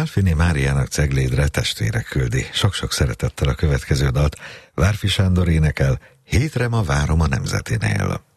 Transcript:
Pálffyné Máriának Ceglédre testvérek küldi. Sok-sok szeretettel a következő dalt Várfi Sándor énekel, Hétre ma várom a Nemzetinél.